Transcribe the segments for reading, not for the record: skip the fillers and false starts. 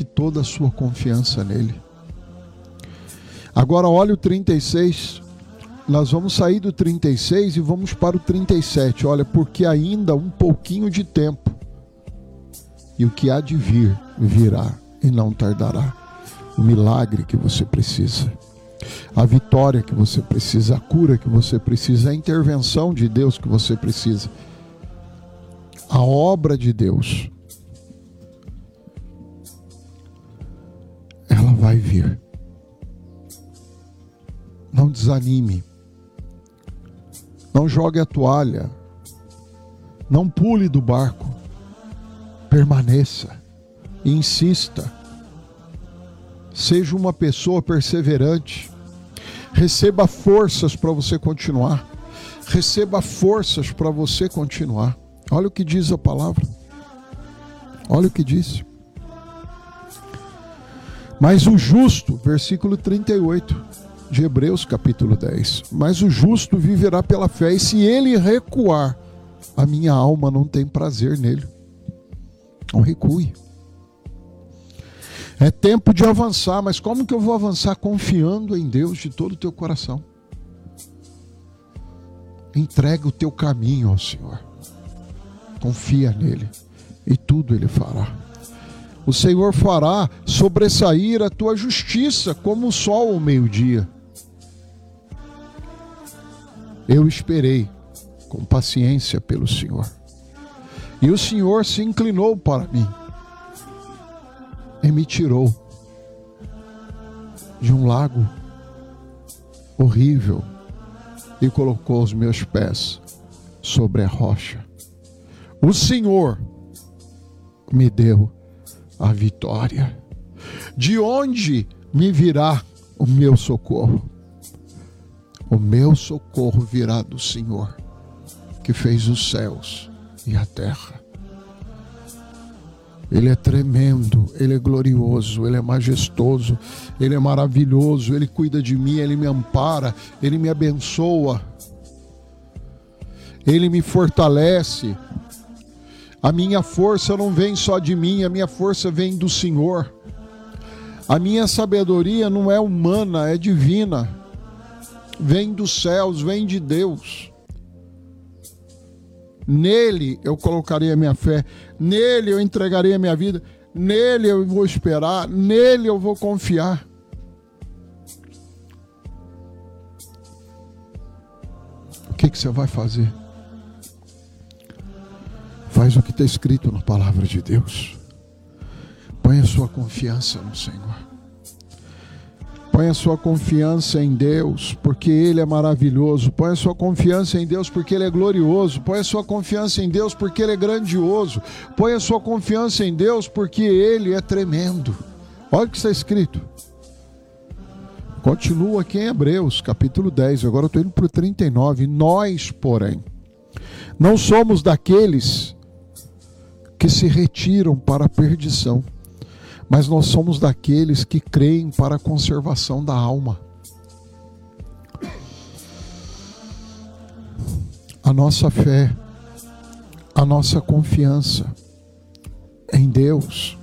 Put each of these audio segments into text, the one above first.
coloque toda a sua confiança nele. Agora olha o 36. Nós vamos sair do 36 e vamos para o 37. Olha, porque ainda um pouquinho de tempo, e o que há de vir, virá e não tardará. O milagre que você precisa, a vitória que você precisa, a cura que você precisa, a intervenção de Deus que você precisa, a obra de Deus, ela vai vir. Não desanime, não jogue a toalha, não pule do barco, permaneça, insista, seja uma pessoa perseverante, receba forças para você continuar, receba forças para você continuar. Olha o que diz a palavra, olha o que diz. Mas o justo, versículo 38 de Hebreus capítulo 10, mas o justo viverá pela fé, e se ele recuar, a minha alma não tem prazer nele. Não recue. É tempo de avançar, mas como que eu vou avançar? Confiando em Deus de todo o teu coração. Entrega o teu caminho ao Senhor. Confia nele e tudo ele fará. O Senhor fará sobressair a tua justiça como o sol ao meio-dia. Eu esperei com paciência pelo Senhor, e o Senhor se inclinou para mim e me tirou de um lago horrível e colocou os meus pés sobre a rocha. O Senhor me deu a vitória. De onde me virá o meu socorro? O meu socorro virá do Senhor, que fez os céus e a terra. Ele é tremendo, Ele é glorioso, Ele é majestoso, Ele é maravilhoso, Ele cuida de mim, Ele me ampara, Ele me abençoa, Ele me fortalece. A minha força não vem só de mim, a minha força vem do Senhor. A minha sabedoria não é humana, é divina. Vem dos céus, vem de Deus. Nele eu colocarei a minha fé, nele eu entregarei a minha vida, nele eu vou esperar, nele eu vou confiar. O que você vai fazer? Faz o que está escrito na palavra de Deus. Põe a sua confiança no Senhor. Põe a sua confiança em Deus, porque Ele é maravilhoso. Põe a sua confiança em Deus, porque Ele é glorioso. Põe a sua confiança em Deus, porque Ele é grandioso. Põe a sua confiança em Deus, porque Ele é tremendo. Olha o que está escrito. Continua aqui em Hebreus, capítulo 10. Agora eu estou indo para o 39. Nós, porém, não somos daqueles que se retiram para a perdição, mas nós somos daqueles que creem para a conservação da alma. A nossa fé, a nossa confiança em Deus,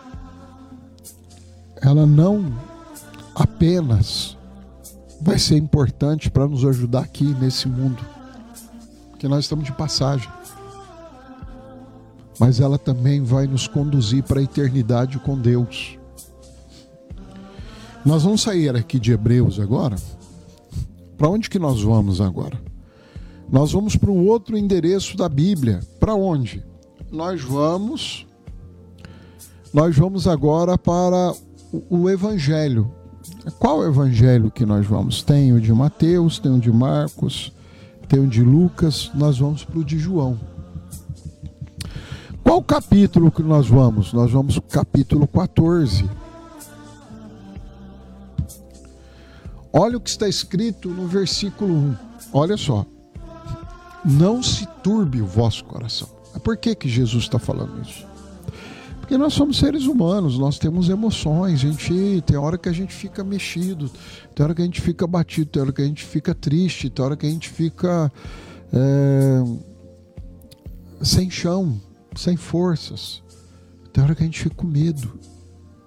ela não apenas vai ser importante para nos ajudar aqui nesse mundo, porque nós estamos de passagem, mas ela também vai nos conduzir para a eternidade com Deus. Nós vamos sair aqui de Hebreus agora. Para onde que nós vamos agora? Nós vamos para um outro endereço da Bíblia. Para onde? Nós vamos agora para o Evangelho. Qual Evangelho que nós vamos? Tem o de Mateus, tem o de Marcos, tem o de Lucas. Nós vamos para o de João. Qual capítulo que nós vamos? Nós vamos para o capítulo 14. Olha o que está escrito no versículo 1. Olha só. Não se turbe o vosso coração. Por que Jesus está falando isso? Porque nós somos seres humanos, nós temos emoções. Tem hora que a gente fica mexido, tem hora que a gente fica batido, tem hora que a gente fica triste, tem hora que a gente fica sem chão, sem forças. Tem hora que a gente fica com medo.